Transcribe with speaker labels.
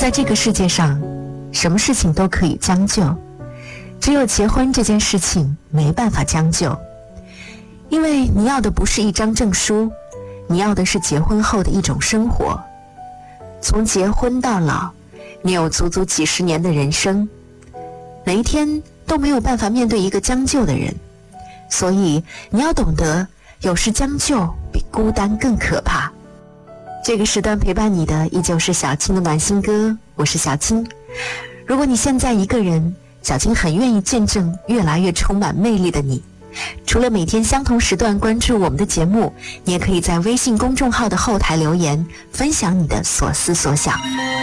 Speaker 1: 在这个世界上，什么事情都可以将就，只有结婚这件事情没办法将就。因为你要的不是一张证书，你要的是结婚后的一种生活。从结婚到老，你有足足几十年的人生，哪一天都没有办法面对一个将就的人。所以你要懂得，有时将就比孤单更可怕。这个时段陪伴你的依旧是小青的暖心歌，我是小青。如果你现在一个人，小青很愿意见证越来越充满魅力的你。除了每天相同时段关注我们的节目，你也可以在微信公众号的后台留言，分享你的所思所想。